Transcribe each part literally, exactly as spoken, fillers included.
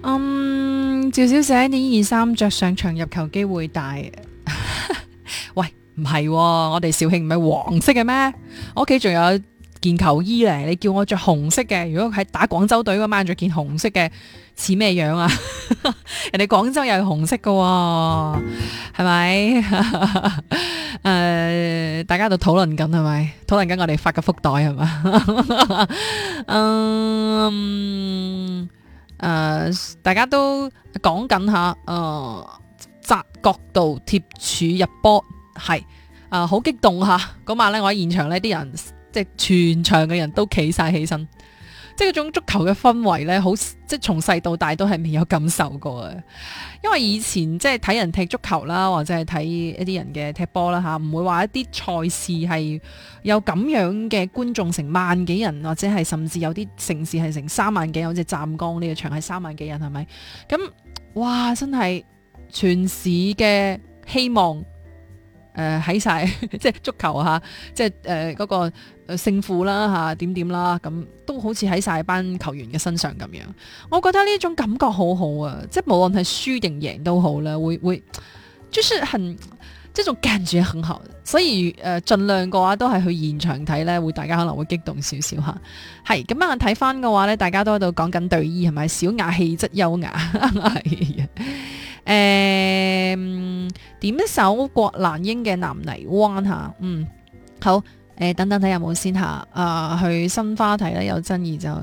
嗯，趙小姐，你二衫着上場入球機會大。喂，唔係、喎，我哋肇慶唔係黃色嘅咩？我屋企仲有件球衣咧，你叫我着紅色嘅，如果喺打廣州隊嗰晚着件紅色嘅，似咩樣啊？人哋廣州又係紅色㗎喎，係咪？誒，大家喺度討論緊係咪？討論緊我哋發嘅福袋係嘛？嗯，誒，大家都講緊下，誒，窄角度貼柱入波係，誒，好激動吓！嗰晚咧，我喺現場呢啲人。即係全場嘅人都企晒起身，即係嗰種足球嘅氛圍呢，好即係從細到大都係未有感受過嘅。因為以前即係睇人踢足球啦，或者係睇一啲人嘅踢波啦吓，唔會話一啲賽事係有咁樣嘅觀眾成萬幾人，或者係甚至有啲城市係成三萬幾人，好似湛江呢個場係三萬幾人，係咪？咁哇，真係全市嘅希望。誒喺晒即係足球嚇，即係誒嗰個勝負啦嚇，點點啦，咁都好似喺晒班球員嘅身上咁樣。我覺得呢種感覺好好啊，即係無論係輸定贏都好啦，會會就是很這種感覺很好。所以誒、呃，盡量嘅話都係去現場睇咧，會大家可能會激動少少嚇。係咁啊，睇翻嘅話咧，大家都喺度講緊隊醫係咪？小雅氣質優雅係。誒、嗯，點一首郭蘭英嘅南泥灣吓，嗯，好，誒、呃，等等睇有冇先吓，啊、呃，去新花睇咧有爭議就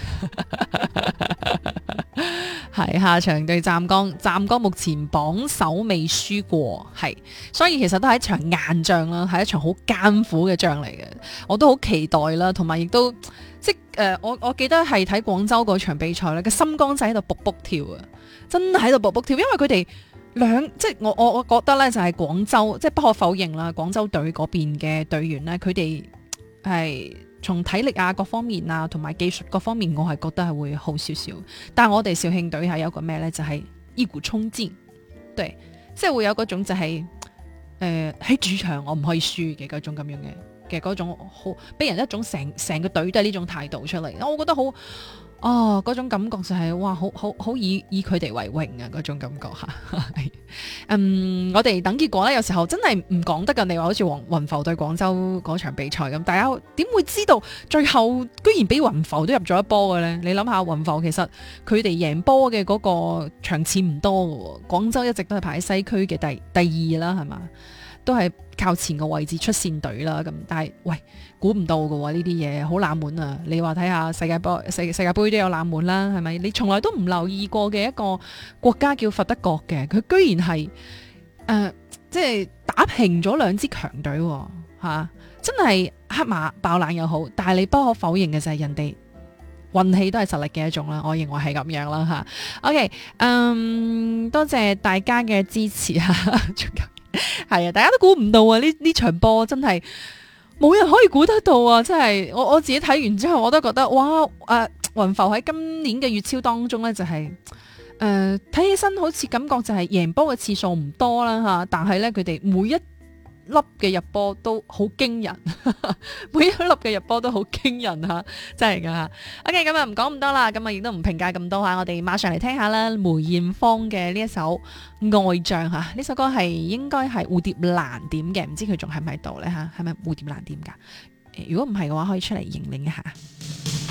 係下場對湛江，湛江目前榜首未輸過，係，所以其實都係一場硬仗啦，係一場好艱苦嘅仗嚟嘅，我都好期待啦，同埋亦都即係誒、呃，我我記得係睇廣州嗰場比賽咧，個心肝仔喺度卜卜跳啊！真係喺度卜卜跳，因為佢哋兩即係我我我覺得咧就係廣州，即係不可否認啦，廣州隊嗰邊嘅隊員咧，佢哋係從體力啊各方面啊同埋技術各方面，我係覺得係會好少少。但係我哋肇慶隊係有個咩咧，就係、是、一股衝勁，對，即係會有嗰種就係誒喺主場我唔可以輸嘅嗰種咁樣嘅嘅嗰種好，俾人一種成成個隊都係呢種態度出嚟，我覺得好。哦，嗰種感覺就係、是、哇，好好好以以佢哋為榮啊！嗰種感覺嚇，嗯，我哋等結果咧，有時候真係唔講得㗎。你話好似雲雲浮對廣州嗰場比賽咁，大家點會知道最後居然俾雲浮都入咗一波嘅咧？你諗下，雲浮其實佢哋贏波嘅嗰個場次唔多嘅喎，廣州一直都係排喺西區嘅第第二啦，係嘛？都係靠前個位置出線隊啦，咁但係喂，估唔到嘅喎，呢啲嘢好冷門啊！你話睇下世界波、世世界盃都有冷門啦，係咪？你從來都唔留意過嘅一個國家叫佛得角嘅，佢居然係誒、呃、即係打平咗兩支強隊喎，嚇！真係黑馬爆冷又好，但係你不可否認嘅就係人哋運氣都係實力嘅一種啦，我認為係咁樣啦嚇。OK， 嗯，多謝大家嘅支持啊！係啊，大家都估唔到啊！呢呢場波真係冇人可以估得到啊！真係我我自己睇完之後，我都覺得哇！誒、呃，雲浮喺今年嘅粵超當中呢，就係誒睇起身好似感覺就係贏波嘅次數唔多啦吓，但係呢，佢哋每一粒嘅入波都好驚人，每一粒嘅入波都好驚人吓，真係噶吓。OK， 咁啊唔講咁多啦，咁啊亦都唔評價咁多吓，我哋馬上嚟聽下啦，梅艷芳嘅呢一首愛將吓，呢首歌係應該係蝴蝶蘭點嘅，唔知佢仲喺唔喺度咧吓，係咪蝴蝶蘭點噶？如果唔係嘅話，可以出嚟認領一下。